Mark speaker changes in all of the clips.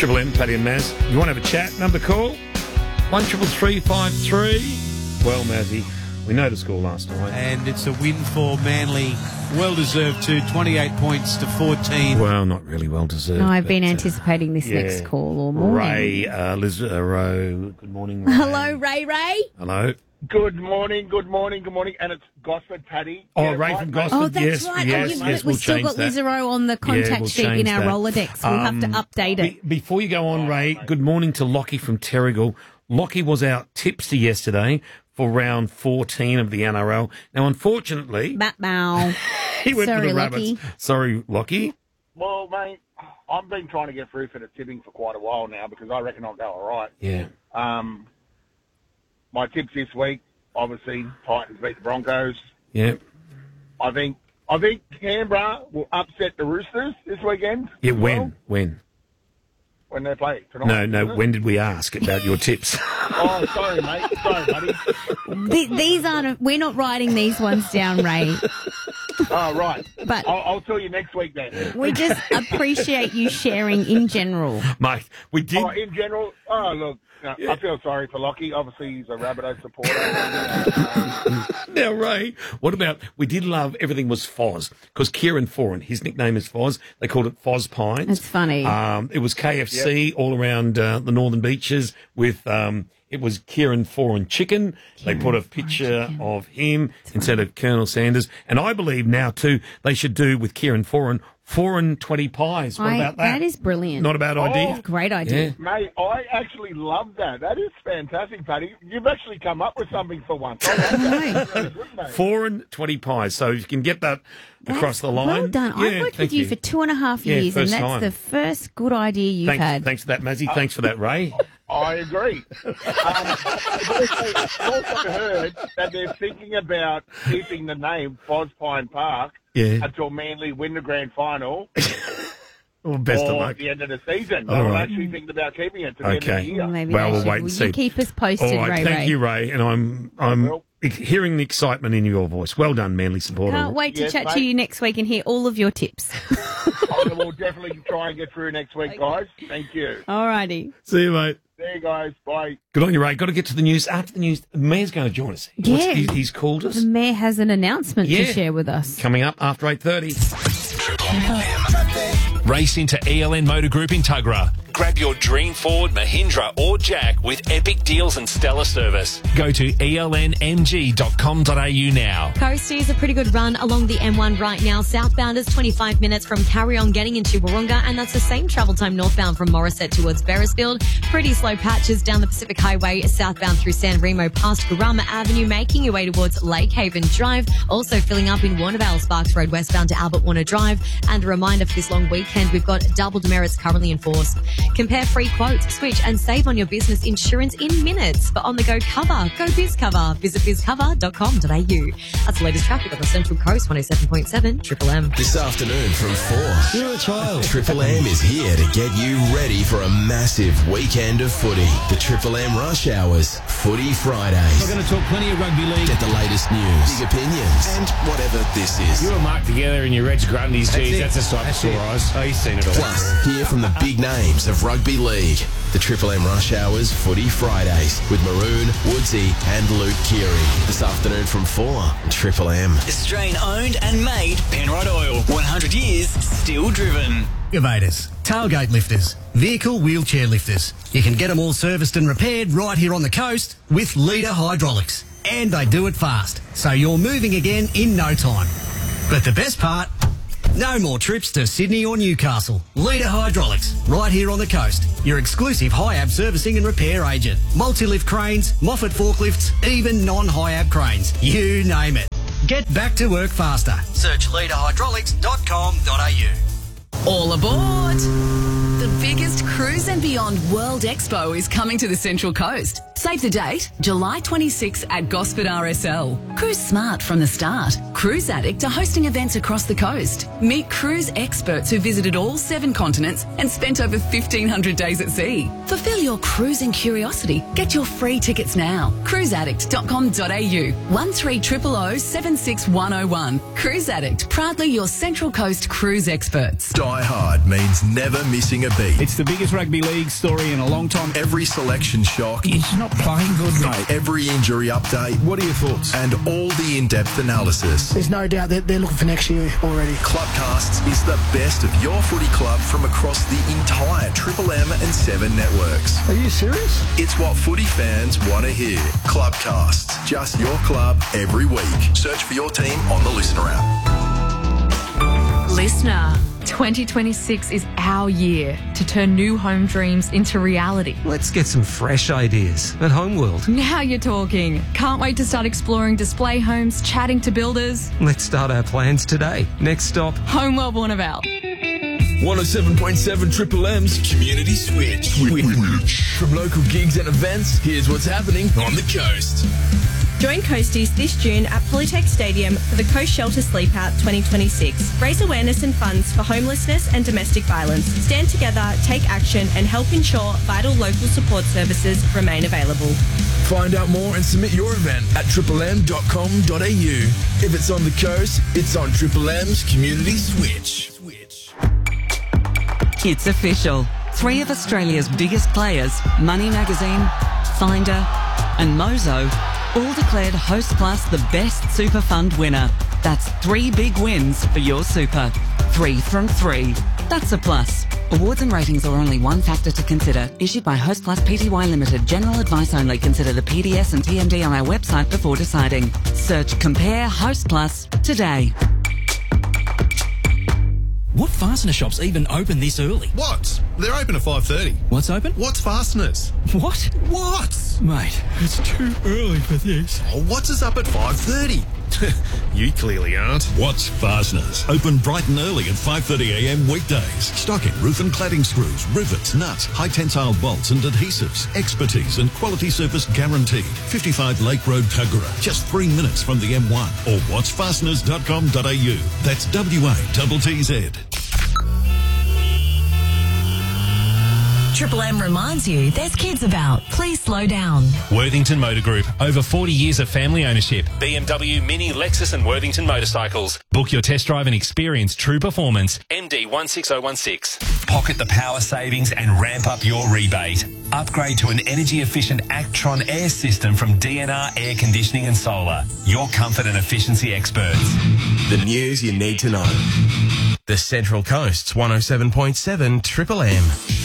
Speaker 1: Triple M, Paddy and Maz. You want to have a chat? Number call 133353. Well, Mazzy, we know the score last night.
Speaker 2: And it's a win for Manly. Well-deserved too, 28 points to 14.
Speaker 1: Well, not really well-deserved.
Speaker 3: No, I've been anticipating this next call all morning.
Speaker 1: Ray, Liz Rowe. Good morning, Ray.
Speaker 3: Hello, Ray.
Speaker 1: Hello.
Speaker 4: Good morning. And it's Gosford, Paddy.
Speaker 1: Oh, Ray from Gosford.
Speaker 3: Oh, that's
Speaker 1: yes,
Speaker 3: right.
Speaker 1: Yes,
Speaker 3: We've still got Lizaro on the contact sheet in our Rolodex. We'll have to update it.
Speaker 1: Before you go on, Ray, good morning to Lockie from Terrigal. Lockie was our tipster yesterday for round 14 of the NRL. Now, unfortunately, he went for the Rabbits.
Speaker 3: Lockie.
Speaker 1: Sorry, Lockie.
Speaker 4: Well, mate, I've been trying to get through for the tipping for quite a while now because I reckon I'll go all right.
Speaker 1: Yeah.
Speaker 4: My tips this week, obviously, Titans beat the Broncos.
Speaker 1: Yeah.
Speaker 4: I think Canberra will upset the Roosters this weekend.
Speaker 1: Yeah, when?
Speaker 4: When they play tonight.
Speaker 1: No. When did we ask about your tips?
Speaker 4: Oh, sorry, mate. Sorry, buddy.
Speaker 3: These aren't. We're not writing these ones down, Ray.
Speaker 4: Oh, right.
Speaker 3: But
Speaker 4: I'll tell you next week then.
Speaker 3: We just appreciate you sharing in general.
Speaker 1: Mate, we did.
Speaker 4: Oh, in general? Oh, look. No, I feel sorry for Lockie. Obviously, he's a Rabbitoh supporter.
Speaker 1: Now, Ray, what about, we did love Everything Was Foz, because Kieran Foran, his nickname is Foz. They called it Foz Pines.
Speaker 3: That's funny.
Speaker 1: It was KFC all around the northern beaches with, it was Kieran Foran chicken. They put a picture of him instead of Colonel Sanders. And I believe now, too, they should do with Kieran Foran, 4 and 20 pies. What about that?
Speaker 3: That is brilliant.
Speaker 1: Not a bad idea.
Speaker 3: Great idea.
Speaker 1: Yeah.
Speaker 4: Mate, I actually love that. That is fantastic, Paddy. You've actually come up with something for once. I love that. Really good, mate.
Speaker 1: 4 and 20 pies. So you can get that across the line.
Speaker 3: Well done.
Speaker 1: Yeah,
Speaker 3: I've worked with you for 2.5 years, and that's the first good idea you've had.
Speaker 1: Thanks for that, Mazzy. Thanks for that, Ray.
Speaker 4: I agree. I've also heard that they're thinking about keeping the name Foz Pine Park until Manly win the grand final.
Speaker 1: Well, best of luck.
Speaker 4: At the end of the season.
Speaker 1: All
Speaker 4: I'm
Speaker 1: right.
Speaker 4: actually thinking about keeping it to the end of the year.
Speaker 3: Maybe
Speaker 1: well, we'll
Speaker 3: should.
Speaker 1: wait and see.
Speaker 3: You keep us posted,
Speaker 1: All right,
Speaker 3: Ray.
Speaker 1: thank you, Ray. And I'm hearing the excitement in your voice. Well done, Manly supporter.
Speaker 3: Can't wait to chat to you next week and hear all of your tips.
Speaker 4: I will definitely try and get through next week, guys. Thank you.
Speaker 3: All righty.
Speaker 1: See you, mate.
Speaker 4: See you guys. Bye.
Speaker 1: Good on you, Ray. Got to get to the news. After the news, the Mayor's going to join us.
Speaker 3: Yeah.
Speaker 1: He's called us.
Speaker 3: The Mayor has an announcement to share with us.
Speaker 1: Coming up after 8:30.
Speaker 5: Race into ELN Motor Group in Tuggerah. Grab your dream Ford, Mahindra or Jack with epic deals and stellar service. Go to elnmg.com.au now.
Speaker 6: Coastie is a pretty good run along the M1 right now. Southbound is 25 minutes from Carry-On getting into Wahroonga, and that's the same travel time northbound from Morisset towards Beresfield. Pretty slow patches down the Pacific Highway, southbound through San Remo past Kurrama Avenue, making your way towards Lake Haven Drive. Also filling up in Warnervale Sparks Road westbound to Albert Warner Drive. And a reminder for this long weekend, we've got double demerits currently enforced. Compare free quotes, switch and save on your business insurance in minutes. For on-the-go cover, go BizCover. Visit bizcover.com.au. That's the latest traffic on the Central Coast, 107.7 Triple M.
Speaker 7: This afternoon from 4. You're a child. Triple M is here to get you ready for a massive weekend of footy. The Triple M Rush Hours Footy Fridays.
Speaker 2: We're going to talk plenty of rugby league.
Speaker 7: Get the latest news, big opinions, and whatever this is.
Speaker 8: You were marked together in your Reg Grundy's cheese. That's a sight for sore eyes. Oh, he's seen it all.
Speaker 7: Plus, hear from the big names of rugby league. The Triple M Rush Hours Footy Fridays with Maroon, Woodsy and Luke Keary. This afternoon from 4. Triple M.
Speaker 9: Australian owned and made Penrod Oil. 100 years still driven.
Speaker 10: Excavators, tailgate lifters, vehicle wheelchair lifters. You can get them all serviced and repaired right here on the coast with Leader Hydraulics. And they do it fast, so you're moving again in no time. But the best part, no more trips to Sydney or Newcastle. Leader Hydraulics, right here on the coast. Your exclusive HIAB servicing and repair agent. Multi-lift cranes, Moffat forklifts, even non-HIAB cranes. You name it. Get back to work faster. Search leaderhydraulics.com.au.
Speaker 11: All aboard! The biggest Cruise and Beyond World Expo is coming to the Central Coast. Save the date, July 26 at Gosford RSL. Cruise smart from the start. Cruise Addict are hosting events across the coast. Meet cruise experts who visited all 7 continents and spent over 1,500 days at sea. Fulfill your cruising curiosity. Get your free tickets now. cruiseaddict.com.au 1300 76101. Cruise Addict, proudly your Central Coast cruise experts.
Speaker 7: Die Hard means never missing a
Speaker 12: beat.
Speaker 13: It's the biggest rugby league story in a long time.
Speaker 12: Every selection shock.
Speaker 13: He's not playing good, mate.
Speaker 12: Every injury update.
Speaker 13: What are your thoughts?
Speaker 12: And all the in-depth analysis.
Speaker 14: There's no doubt that they're looking for next year already.
Speaker 12: Clubcasts is the best of your footy club from across the entire Triple M and 7 networks.
Speaker 14: Are you serious?
Speaker 12: It's what footy fans want to hear. Clubcasts. Just your club every week. Search for your team on the Listener app.
Speaker 15: Listener, 2026 is our year to turn new home dreams into reality.
Speaker 16: Let's get some fresh ideas at Homeworld.
Speaker 15: Now you're talking. Can't wait to start exploring display homes, chatting to builders.
Speaker 16: Let's start our plans today. Next stop,
Speaker 15: Homeworld Warnervale.
Speaker 7: 107.7 Triple M's Community Switch. From local gigs and events, here's what's happening on the coast.
Speaker 17: Join Coasties this June at Polytech Stadium for the Coast Shelter Sleep Out 2026. Raise awareness and funds for homelessness and domestic violence. Stand together, take action and help ensure vital local support services remain available.
Speaker 7: Find out more and submit your event at triplem.com.au. If it's on the coast, it's on Triple M's Community Switch.
Speaker 18: It's official. 3 of Australia's biggest players, Money Magazine, Finder and Mozo, all declared Hostplus the best super fund winner. That's 3 big wins for your super. 3 from 3. That's a plus. Awards and ratings are only one factor to consider. Issued by Hostplus Pty Limited. General advice only. Consider the PDS and TMD on our website before deciding. Search Compare Hostplus today.
Speaker 19: What fastener shops even open this early?
Speaker 20: What? They're open at 5:30.
Speaker 19: What's open?
Speaker 20: What's Fasteners?
Speaker 19: What?
Speaker 20: What?
Speaker 19: Mate, it's too early for this.
Speaker 20: Oh, what's us up at 5:30? You clearly aren't.
Speaker 21: What's Fasteners? Open bright and early at 5:30 a.m. weekdays. Stocking roof and cladding screws, rivets, nuts, high tensile bolts and adhesives. Expertise and quality service guaranteed. 55 Lake Road, Tuggerah. Just 3 minutes from the M1 or whatsfasteners.com.au. That's WATTZ.
Speaker 11: Triple M reminds you there's kids about. Please slow down.
Speaker 5: Worthington Motor Group. Over 40 years of family ownership. BMW, Mini, Lexus and Worthington Motorcycles. Book your test drive and experience true performance. MD 16016. Pocket the power savings and ramp up your rebate. Upgrade to an energy-efficient Actron air system from DNR Air Conditioning and Solar. Your comfort and efficiency experts.
Speaker 7: The news you need to know. The Central Coast's 107.7 Triple M.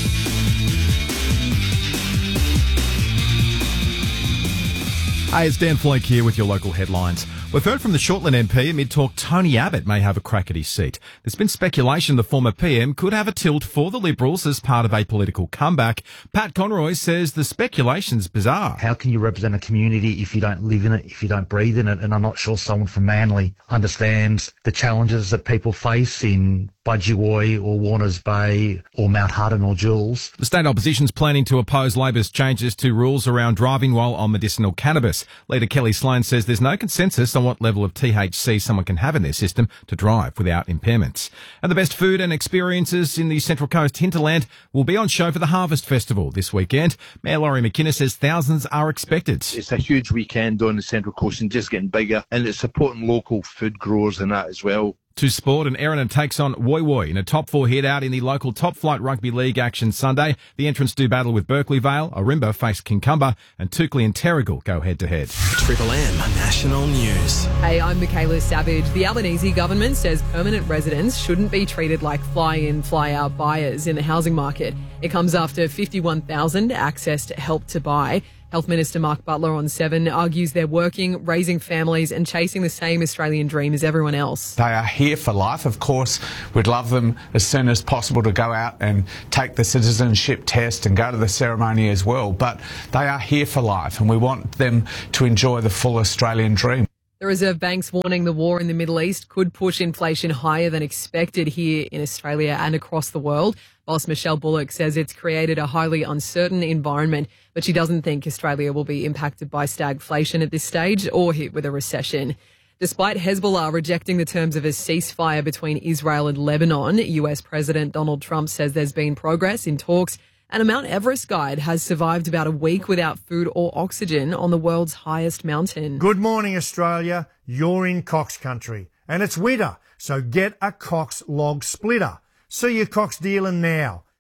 Speaker 22: Hey, it's Dan Floyd here with your local headlines. We've heard from the Shortland MP amid talk Tony Abbott may have a crack at his seat. There's been speculation the former PM could have a tilt for the Liberals as part of a political comeback. Pat Conroy says the speculation's bizarre.
Speaker 23: How can you represent a community if you don't live in it, if you don't breathe in it? And I'm not sure someone from Manly understands the challenges that people face in Budgewoi or Warners Bay or Mount Hutton or Jules.
Speaker 22: The state opposition's planning to oppose Labor's changes to rules around driving while on medicinal cannabis. Leader Kelly Sloan says there's no consensus on what level of THC someone can have in their system to drive without impairments. And the best food and experiences in the Central Coast hinterland will be on show for the Harvest Festival this weekend. Mayor Laurie McKinnon says thousands are expected.
Speaker 24: It's a huge weekend on the Central Coast and just getting bigger, and it's supporting local food growers and that as well.
Speaker 22: To sport, and Erina takes on Woy Woy in a top 4 hit out in the local Top Flight Rugby League action Sunday. The entrants do battle with Berkeley Vale, Ourimbah face Kincumber, and Toukley and Terrigal go head to head.
Speaker 7: Triple M National News.
Speaker 25: Hey, I'm Michaela Savage. The Albanese government says permanent residents shouldn't be treated like fly-in, fly-out buyers in the housing market. It comes after 51,000 accessed Help to Buy. Health Minister Mark Butler on 7 argues they're working, raising families and chasing the same Australian dream as everyone else.
Speaker 26: They are here for life. Of course, we'd love them as soon as possible to go out and take the citizenship test and go to the ceremony as well. But they are here for life and we want them to enjoy the full Australian dream.
Speaker 25: The Reserve Bank's warning the war in the Middle East could push inflation higher than expected here in Australia and across the world. Boss Michelle Bullock says it's created a highly uncertain environment, but she doesn't think Australia will be impacted by stagflation at this stage or hit with a recession. Despite Hezbollah rejecting the terms of a ceasefire between Israel and Lebanon, US President Donald Trump says there's been progress in talks, and a Mount Everest guide has survived about a week without food or oxygen on the world's highest mountain.
Speaker 27: Good morning, Australia. You're in Cox country, and it's winter, so get a Cox log splitter. See your Cox dealer now.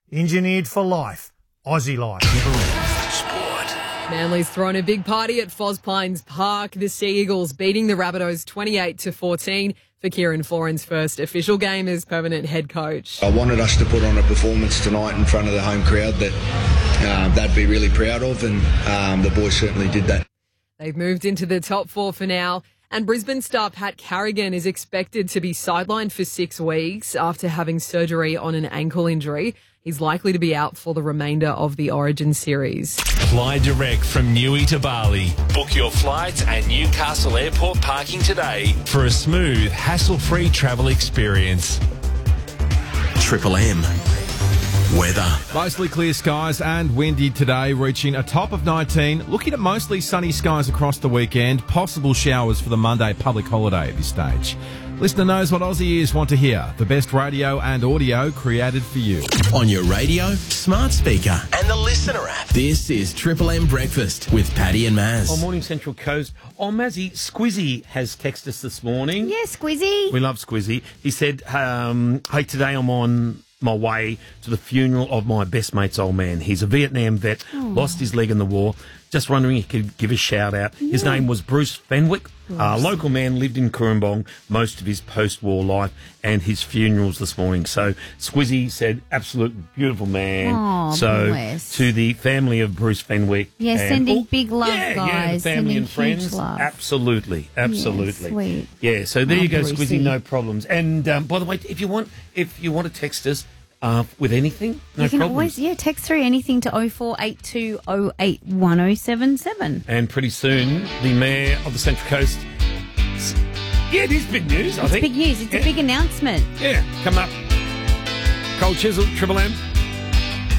Speaker 27: Engineered for life. Aussie life.
Speaker 25: Manly's thrown a big party at Fospines Park. The Sea Eagles beating the Rabbitohs 28-14 for Kieran Foran's first official game as permanent head coach.
Speaker 1: I wanted us to put on a performance tonight in front of the home crowd that they'd be really proud of, and the boys certainly did that.
Speaker 25: They've moved into the top four for now. And Brisbane star Pat Carrigan is expected to be sidelined for 6 weeks after having surgery on an ankle injury. He's likely to be out for the remainder of the Origin series.
Speaker 5: Fly direct from Newey to Bali. Book your flights at Newcastle Airport parking today for a smooth, hassle-free travel experience.
Speaker 7: Triple M. Weather.
Speaker 22: Mostly clear skies and windy today, reaching a top of 19. Looking at mostly sunny skies across the weekend. Possible showers for the Monday public holiday at this stage. Listener knows what Aussie ears want to hear. The best radio and audio created for you.
Speaker 7: On your radio, smart speaker, and the Listener app. This is Triple M Breakfast with Paddy and Maz.
Speaker 2: Oh, morning, Central Coast. Oh, Mazzy, Squizzy has texted us this morning.
Speaker 3: Yeah, Squizzy.
Speaker 2: We love Squizzy. He said, hey, today I'm on my way to the funeral of my best mate's old man. He's a Vietnam vet, lost his leg in the war. Just wondering if he could give a shout out. His name was Bruce Fenwick. Local man, lived in Cooranbong most of his post-war life, and his funeral's this morning. So Squizzy said, absolute beautiful man.
Speaker 3: Oh,
Speaker 2: so
Speaker 3: bless.
Speaker 2: To the family of Bruce Fenwick.
Speaker 3: Yeah,
Speaker 2: and
Speaker 3: sending big love,
Speaker 2: yeah,
Speaker 3: guys.
Speaker 2: Yeah, the family
Speaker 3: sending
Speaker 2: and friends.
Speaker 3: huge love.
Speaker 2: Absolutely.
Speaker 3: Yeah, sweet.
Speaker 2: Yeah, so there you go,
Speaker 3: Brucey.
Speaker 2: Squizzy, no problems. And by the way, if you want to text us with anything, no
Speaker 3: you can
Speaker 2: problems.
Speaker 3: always text through anything to 0482 081077.
Speaker 2: And pretty soon, the Mayor of the Central Coast. Yeah, it is big news, I think.
Speaker 3: It's big news. It's a big announcement.
Speaker 2: Yeah, come up. Cole Chisel, Triple M.